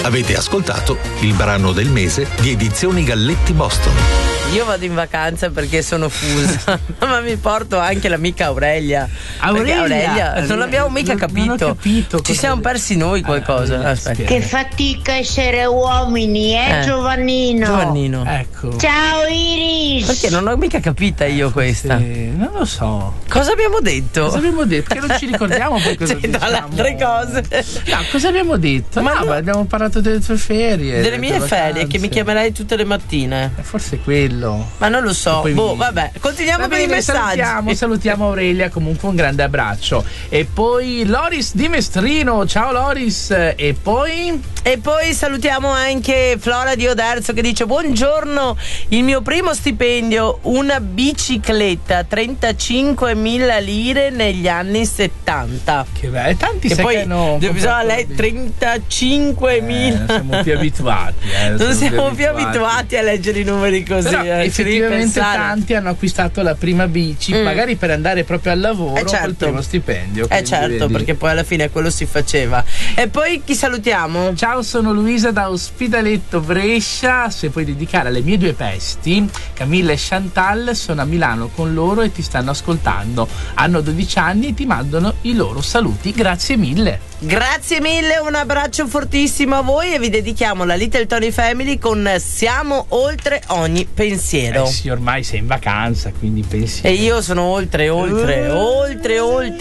Avete ascoltato il brano del mese di Edizioni Galletti Boston. Io vado in vacanza perché sono fusa, ma mi porto anche l'amica Aurelia. Aurelia non l'abbiamo mica capito. Non ho capito. Ci siamo persi noi qualcosa. Aspetta. Che fatica essere uomini, Giovannino? Giovannino. Ecco. Ciao Iris! Perché non l'ho mica capita io questa? Non lo so. Cosa abbiamo detto? Cosa abbiamo detto? Che non ci ricordiamo poi cosa diciamo. Tra le altre cose. No, cosa abbiamo detto? Ma no. Abbiamo parlato delle tue ferie. Delle mie ferie che mi chiamerai tutte le mattine. Forse quello. Ma non lo so. Vabbè, continuiamo con i messaggi. Salutiamo Aurelia, comunque un grande abbraccio. E poi Loris di Mestrino. Ciao Loris. E poi salutiamo anche Flora di Oderzo che dice: buongiorno, il mio primo stipendio, una bicicletta, 35.000 lire negli anni 70. Che bello, tanti e poi hanno bisogna lei 35.000. Siamo più abituati. Non siamo più abituati a leggere i numeri così. Però, effettivamente tanti hanno acquistato la prima bici, magari per andare proprio al lavoro col primo stipendio. Certo, vedi. Perché poi alla fine quello si faceva. E poi chi salutiamo? Ciao, sono Luisa da Ospedaletto, Brescia. Se puoi dedicare alle mie due pesti, Camilla e Chantal, sono a Milano con loro e ti stanno ascoltando. Hanno 12 anni e ti mandano i loro saluti. Grazie mille. Grazie mille, un abbraccio fortissimo a voi e vi dedichiamo la Little Tony Family con Siamo oltre ogni pensiero. Sì, ormai sei in vacanza, quindi pensiero. E io sono oltre.